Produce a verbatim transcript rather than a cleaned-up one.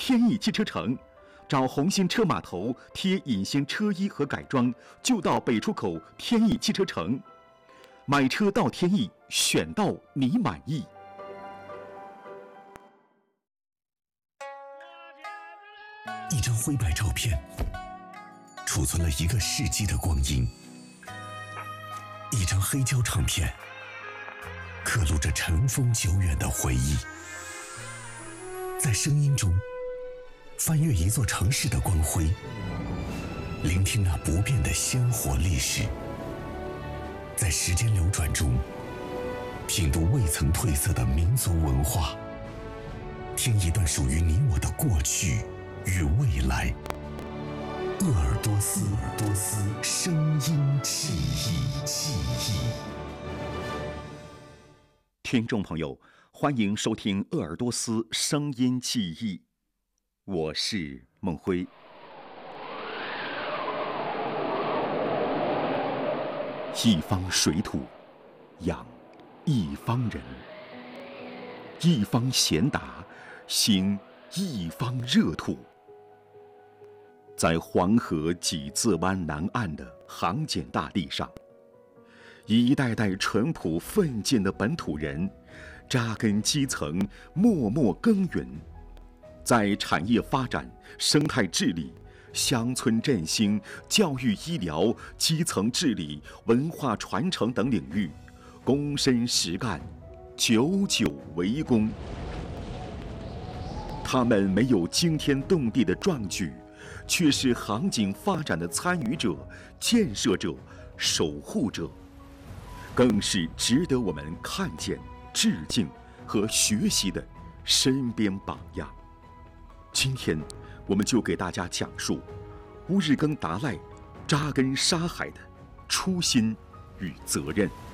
天翼汽车城，找红星车码头贴隐形车衣和改装，就到北出口天翼汽车城。买车到天翼，选到你满意。 一张灰白照片，储存了一个世纪的光阴；一张黑胶唱片，刻录着尘封久远的回忆。在声音中，翻阅一座城市的光辉，聆听那不变的鲜活历史。在时间流转中，品读未曾褪色的民族文化，听一段属于你我的过去与未来。鄂尔多斯，鄂尔多斯，声音记忆，记忆。 听众朋友，欢迎收听鄂尔多斯声音记忆，我是孟辉。一方水土养一方人，一方贤达兴一方热土。在黄河几字湾南岸的杭简大地上，一代代淳朴奋进的本土人扎根基层，默默耕耘，在产业发展、生态治理、乡村振兴、教育医疗、基层治理、文化传承等领域躬身实干，久久为功。他们没有惊天动地的壮举，却是杭锦发展的参与者、建设者、守护者，更是值得我们看见、致敬和学习的身边榜样。今天，我们就给大家讲述乌日更达赖扎根沙海的初心与责任。